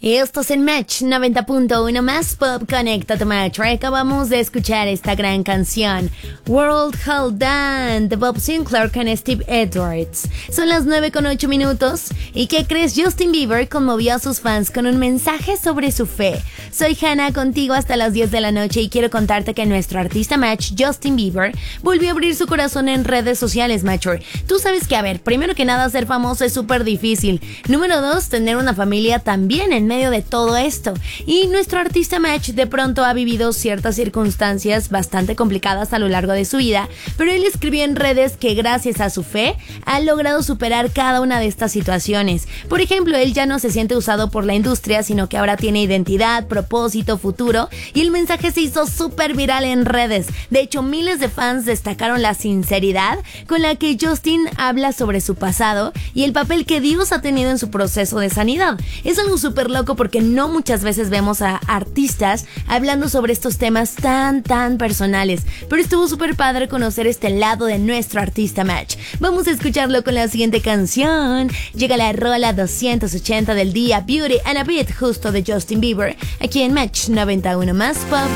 Estos en Match 90.1 más Pop Conecta tu Match. Acabamos de escuchar esta gran canción World Hold On de Bob Sinclair con Steve Edwards. Son las 9:08 ¿y qué crees? Justin Bieber conmovió a sus fans con un mensaje sobre su fe. Soy Hannah, contigo hasta las 10 de la noche y quiero contarte que nuestro artista Match, Justin Bieber, volvió a abrir su corazón en redes sociales, Matcher. Tú sabes que, primero que nada, ser famoso es súper difícil. Número 2, tener una familia también en medio de todo esto. Y nuestro artista Match de pronto ha vivido ciertas circunstancias bastante complicadas a lo largo de su vida, pero él escribió en redes que gracias a su fe ha logrado superar cada una de estas situaciones. Por ejemplo, él ya no se siente usado por la industria, sino que ahora tiene identidad, propósito, futuro, y el mensaje se hizo súper viral en redes. De hecho, miles de fans destacaron la sinceridad con la que Justin habla sobre su pasado y el papel que Dios ha tenido en su proceso de sanidad. Es algo súper loco porque no muchas veces vemos a artistas hablando sobre estos temas tan personales, pero estuvo súper padre conocer este lado de nuestro artista Match. Vamos a escucharlo con la siguiente canción. Llega la rola 280 del día, Beauty and a Beat, justo de Justin Bieber, aquí en Match 91 más Pop.